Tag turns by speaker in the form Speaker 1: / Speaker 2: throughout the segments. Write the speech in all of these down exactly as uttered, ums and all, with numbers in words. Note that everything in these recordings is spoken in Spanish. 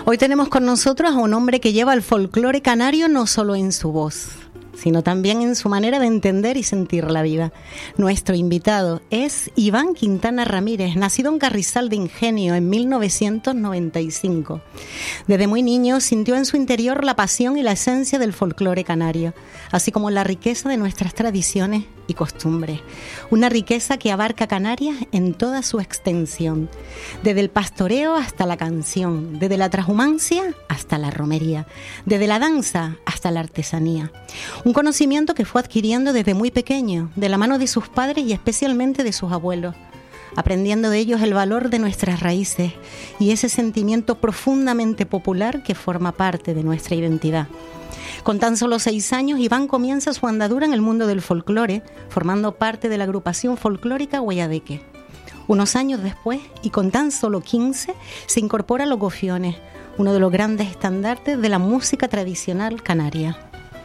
Speaker 1: Hoy tenemos con nosotros a un hombre que lleva el folclore canario no solo en su voz, sino también en su manera de entender y sentir la vida. Nuestro invitado es Iván Quintana Ramírez, nacido en Carrizal de Ingenio en mil novecientos noventa y cinco. Desde muy niño sintió en su interior la pasión y la esencia del folclore canario, así como la riqueza de nuestras tradiciones y costumbres. Una riqueza que abarca Canarias en toda su extensión, desde el pastoreo hasta la canción, desde la transhumancia hasta la romería, desde la danza hasta la artesanía. Un conocimiento que fue adquiriendo desde muy pequeño, de la mano de sus padres y especialmente de sus abuelos, aprendiendo de ellos el valor de nuestras raíces y ese sentimiento profundamente popular que forma parte de nuestra identidad. Con tan solo seis años, Iván comienza su andadura en el mundo del folclore, formando parte de la agrupación folclórica Guayadeque. Unos años después, y con tan solo quince, se incorpora a los Gofiones, uno de los grandes estandartes de la música tradicional canaria.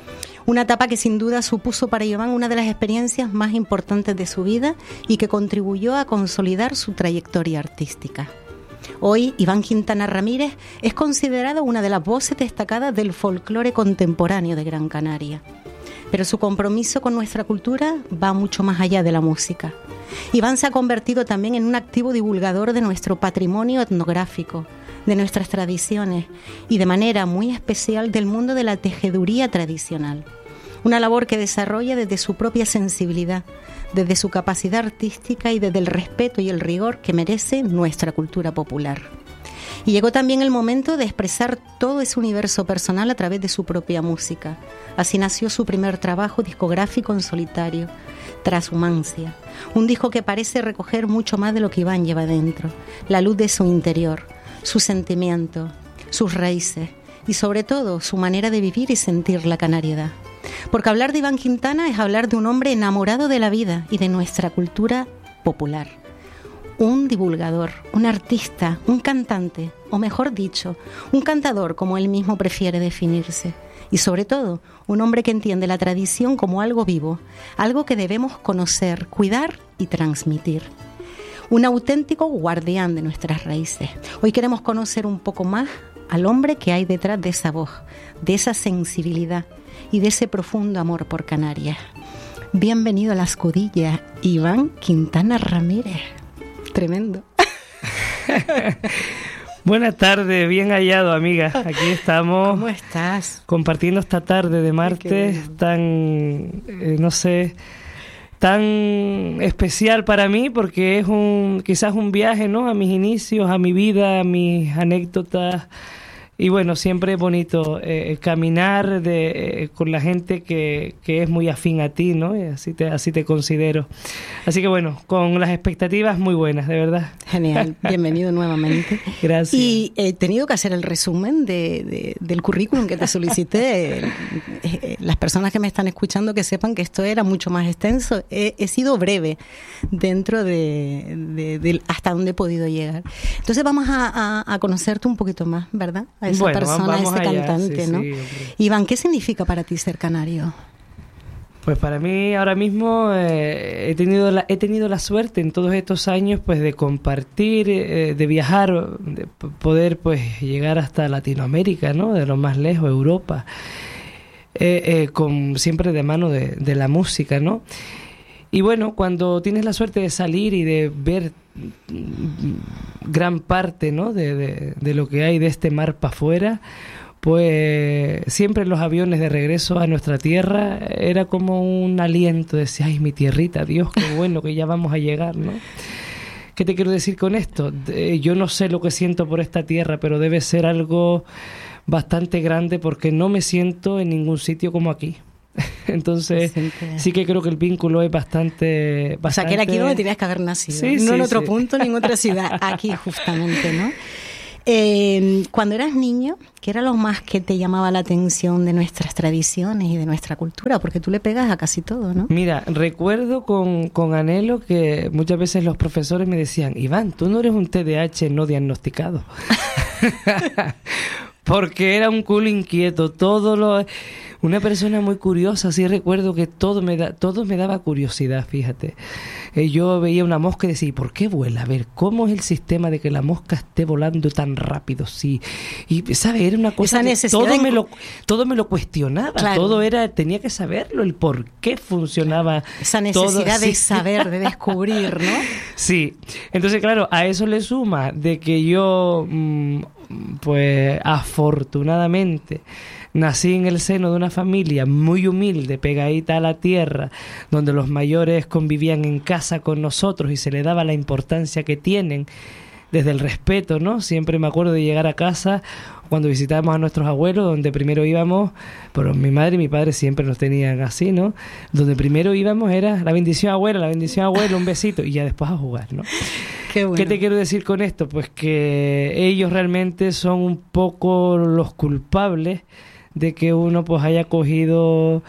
Speaker 1: Una etapa que sin duda supuso para Iván una de las experiencias más importantes de su vida y que contribuyó a consolidar su trayectoria artística. Hoy, Iván Quintana Ramírez es considerado una de las voces destacadas del folclore contemporáneo de Gran Canaria. Pero su compromiso con nuestra cultura va mucho más allá de la música. Iván se ha convertido también en un activo divulgador de nuestro patrimonio etnográfico, de nuestras tradiciones y de manera muy especial del mundo de la tejeduría tradicional. Una labor que desarrolla desde su propia sensibilidad, desde su capacidad artística y desde el respeto y el rigor que merece nuestra cultura popular. Y llegó también el momento de expresar todo ese universo personal a través de su propia música. Así nació su primer trabajo discográfico en solitario, Transhumancia, un disco que parece recoger mucho más de lo que Iván lleva dentro, la luz de su interior, su sentimiento, sus raíces y sobre todo su manera de vivir y sentir la canariedad. Porque hablar de Iván Quintana es hablar de un hombre enamorado de la vida y de nuestra cultura popular. Un divulgador, un artista, un cantante, o mejor dicho, un cantador como él mismo prefiere definirse. Y sobre todo, un hombre que entiende la tradición como algo vivo, algo que debemos conocer, cuidar y transmitir. Un auténtico guardián de nuestras raíces. Hoy queremos conocer un poco más al hombre que hay detrás de esa voz, de esa sensibilidad y de ese profundo amor por Canarias. Bienvenido a La Escudilla, Iván Quintana Ramírez. Tremendo.
Speaker 2: Buenas tardes, bien hallado, amiga. Aquí estamos.
Speaker 1: ¿Cómo estás?
Speaker 2: Compartiendo esta tarde de martes tan, eh, no sé, tan especial para mí porque es un quizás un viaje, ¿no? A mis inicios, a mi vida, a mis anécdotas. Y bueno, siempre es bonito eh, caminar de, eh, con la gente que, que es muy afín a ti, ¿no? Y así te, así te considero. Así que bueno, con las expectativas muy buenas, de verdad.
Speaker 1: Genial, bienvenido nuevamente.
Speaker 2: Gracias.
Speaker 1: Y he tenido que hacer el resumen de, de, del currículum que te solicité. eh, eh, las personas que me están escuchando que sepan que esto era mucho más extenso. He, he sido breve dentro de, de, de hasta donde he podido llegar. Entonces vamos a, a, a conocerte un poquito más, ¿verdad? A esa
Speaker 2: bueno,
Speaker 1: persona,
Speaker 2: vamos
Speaker 1: ese
Speaker 2: allá,
Speaker 1: cantante,
Speaker 2: sí,
Speaker 1: ¿no?
Speaker 2: sí,
Speaker 1: Iván, ¿qué significa para ti ser canario?
Speaker 2: Pues para mí ahora mismo eh, he tenido la, he tenido la suerte en todos estos años pues de compartir, eh, de viajar, de poder pues llegar hasta Latinoamérica, ¿no? De lo más lejos, Europa, eh, eh, con siempre de mano de, de la música, ¿no? Y bueno, cuando tienes la suerte de salir y de ver gran parte, ¿no? de, de, de lo que hay de este mar para afuera, pues siempre en los aviones de regreso a nuestra tierra era como un aliento, decía, ay, mi tierrita, Dios, qué bueno que ya vamos a llegar, ¿no? ¿Qué te quiero decir con esto? Yo no sé lo que siento por esta tierra, pero debe ser algo bastante grande porque no me siento en ningún sitio como aquí. Entonces sí, sí que creo que el vínculo es bastante, bastante...
Speaker 1: O sea, que era aquí donde tenías que haber nacido,
Speaker 2: sí,
Speaker 1: no
Speaker 2: sí,
Speaker 1: en otro
Speaker 2: sí.
Speaker 1: punto ni en otra ciudad, aquí justamente, ¿no? Eh, cuando eras niño, ¿qué era lo más que te llamaba la atención de nuestras tradiciones y de nuestra cultura? Porque tú le pegas a casi todo, ¿no?
Speaker 2: Mira, recuerdo con, con anhelo que muchas veces los profesores me decían, Iván, tú no eres un T D A H no diagnosticado. Porque era un culo inquieto, todo lo... Una persona muy curiosa, sí recuerdo que todo me da, todo me daba curiosidad, fíjate. Eh, yo veía una mosca y decía, ¿y por qué vuela? A ver, ¿cómo es el sistema de que la mosca esté volando tan rápido? Sí. Y, ¿sabes? Era una cosa que todo
Speaker 1: de...
Speaker 2: me lo, todo me lo cuestionaba.
Speaker 1: Claro.
Speaker 2: Todo era, tenía que saberlo, el por qué funcionaba.
Speaker 1: Esa necesidad
Speaker 2: todo,
Speaker 1: de
Speaker 2: sí.
Speaker 1: saber, de descubrir, ¿no?
Speaker 2: Sí. Entonces, claro, a eso le suma de que yo, mmm, pues, afortunadamente, nací en el seno de una familia muy humilde, pegadita a la tierra, donde los mayores convivían en casa con nosotros y se le daba la importancia que tienen desde el respeto, ¿no? Siempre me acuerdo de llegar a casa cuando visitábamos a nuestros abuelos, donde primero íbamos, pero mi madre y mi padre siempre nos tenían así, ¿no? Donde primero íbamos era la bendición abuela, la bendición abuelo, un besito, y ya después a jugar, ¿no?
Speaker 1: Qué bueno.
Speaker 2: ¿Qué te quiero decir con esto? Pues que ellos realmente son un poco los culpables de que uno pues haya cogido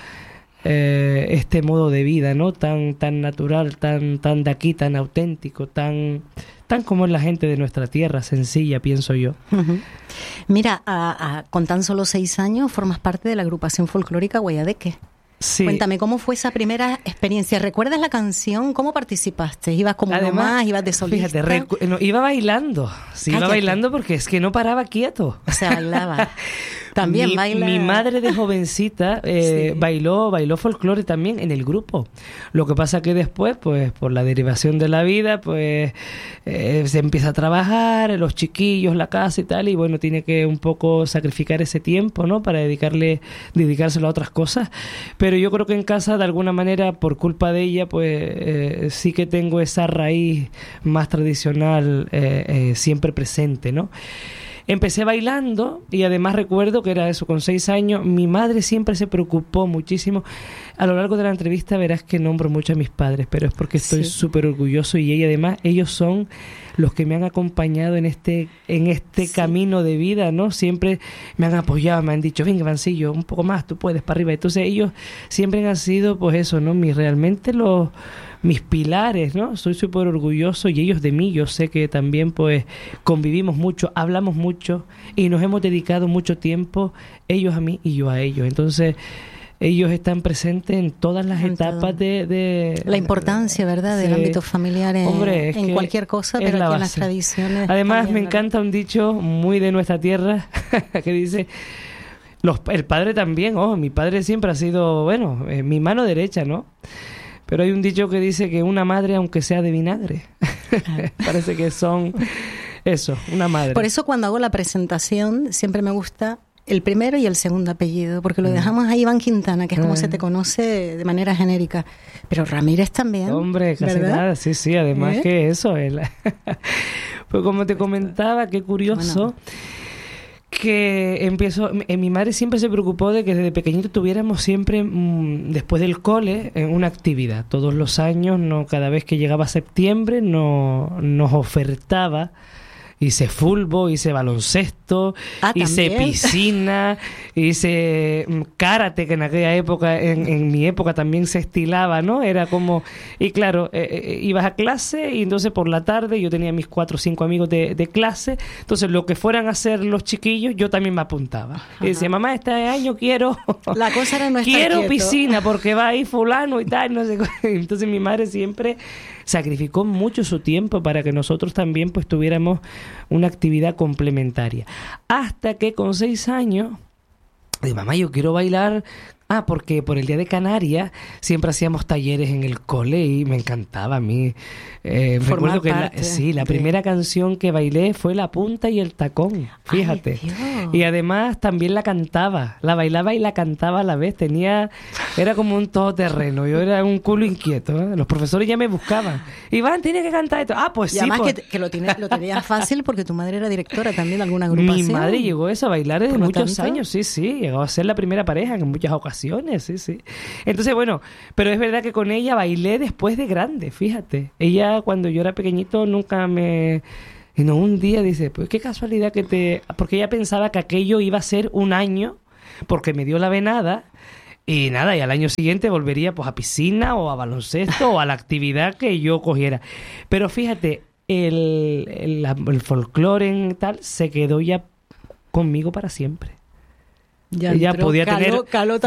Speaker 2: eh, este modo de vida, ¿no? Tan tan natural, tan tan de aquí, tan auténtico, tan tan como es la gente de nuestra tierra, sencilla, pienso yo.
Speaker 1: Uh-huh. Mira, a, a, con tan solo seis años formas parte de la agrupación folclórica Guayadeque.
Speaker 2: Sí.
Speaker 1: Cuéntame, ¿cómo fue esa primera experiencia? ¿Recuerdas la canción? ¿Cómo participaste? ¿Ibas como
Speaker 2: Además,
Speaker 1: uno más? ¿Ibas de solista?
Speaker 2: Fíjate, recu- no, iba bailando. Sí,
Speaker 1: Cállate.
Speaker 2: iba bailando porque es que no paraba quieto.
Speaker 1: O sea, bailaba. También
Speaker 2: mi,
Speaker 1: baila.
Speaker 2: Mi madre de jovencita eh,
Speaker 1: Sí.
Speaker 2: bailó bailó folclore también en el grupo. Lo que pasa que después, pues por la derivación de la vida, pues eh, se empieza a trabajar, los chiquillos, la casa y tal, y bueno, tiene que un poco sacrificar ese tiempo, ¿no? Para dedicarle dedicárselo a otras cosas. Pero yo creo que en casa, de alguna manera, por culpa de ella, pues eh, sí que tengo esa raíz más tradicional eh, eh, siempre presente, ¿no? Empecé bailando y además recuerdo que era eso, con seis años, mi madre siempre se preocupó muchísimo. A lo largo de la entrevista verás que nombro mucho a mis padres, pero es porque estoy súper sí. orgulloso y ella además, ellos son los que me han acompañado en este en este sí. camino de vida, ¿no? Siempre me han apoyado, me han dicho, venga, Vancillo, un poco más, tú puedes, para arriba. Entonces ellos siempre han sido, pues eso, ¿no? Mis, realmente los... mis pilares, ¿no? Soy súper orgulloso y ellos de mí. Yo sé que también pues convivimos mucho, hablamos mucho y nos hemos dedicado mucho tiempo, ellos a mí y yo a ellos. Entonces ellos están presentes en todas las en etapas de, de...
Speaker 1: La importancia, ¿verdad?, del sí. ámbito familiar en,
Speaker 2: Hombre,
Speaker 1: en cualquier cosa, pero aquí en las tradiciones.
Speaker 2: Además
Speaker 1: también,
Speaker 2: me
Speaker 1: ¿verdad?
Speaker 2: encanta un dicho muy de nuestra tierra que dice... Los, el padre también, oh, mi padre siempre ha sido, bueno, eh, mi mano derecha, ¿no? Pero hay un dicho que dice que una madre, aunque sea de vinagre, parece que son eso, una madre.
Speaker 1: Por eso cuando hago la presentación siempre me gusta el primero y el segundo apellido, porque lo dejamos a Iván Quintana, que es como ah. se te conoce de manera genérica. Pero Ramírez también.
Speaker 2: Hombre, casi
Speaker 1: ¿verdad? Nada,
Speaker 2: sí, sí, además ¿Eh? que eso. El... pues como te comentaba, qué curioso... Bueno. que empiezo, eh, mi madre siempre se preocupó de que desde pequeñito tuviéramos siempre, mmm, después del cole, eh, una actividad. Todos los años, no, cada vez que llegaba septiembre, no, nos ofertaba. Hice fútbol, hice baloncesto,
Speaker 1: ah,
Speaker 2: hice piscina, hice karate, que en aquella época, en, en mi época también se estilaba, ¿no? Era como... Y claro, eh, eh, ibas a clase y entonces por la tarde yo tenía mis cuatro o cinco amigos de, de clase, entonces lo que fueran a hacer los chiquillos, yo también me apuntaba. Ajá. Y decía, mamá, este año quiero...
Speaker 1: La cosa era no estar
Speaker 2: Quiero
Speaker 1: quieto.
Speaker 2: piscina porque va ahí fulano y tal, no sé qué. Entonces mi madre siempre sacrificó mucho su tiempo para que nosotros también pues tuviéramos una actividad complementaria. Hasta que con seis años, digo, mamá, yo quiero bailar. Ah, porque por el Día de Canarias siempre hacíamos talleres en el cole y me encantaba a mí. Eh, recuerdo que la, sí, la de... primera canción que bailé fue La Punta y el Tacón, fíjate. Ay, y además también la cantaba, la bailaba y la cantaba a la vez. Tenía, era como un todoterreno, yo era un culo inquieto, ¿eh? Los profesores ya me buscaban. Iván, tiene que cantar esto. Ah, pues
Speaker 1: y
Speaker 2: sí.
Speaker 1: además
Speaker 2: pues...
Speaker 1: que, que lo, tiene, lo tenías fácil porque tu madre era directora también de alguna agrupación.
Speaker 2: Mi madre llegó eso a bailar desde muchos
Speaker 1: tanto?
Speaker 2: años, sí, sí. Llegó a ser la primera pareja en muchas ocasiones. Sí, sí. Entonces, bueno, pero es verdad que con ella bailé después de grande, fíjate. Ella, cuando yo era pequeñito, nunca me... Y no, un día dice, pues qué casualidad que te... Porque ella pensaba que aquello iba a ser un año, porque me dio la venada, y nada, y al año siguiente volvería pues a piscina, o a baloncesto, o a la actividad que yo cogiera. Pero fíjate, el, el, el folclore en tal se quedó ya conmigo para siempre.
Speaker 1: Ya
Speaker 2: ella podía
Speaker 1: caló,
Speaker 2: tener
Speaker 1: caló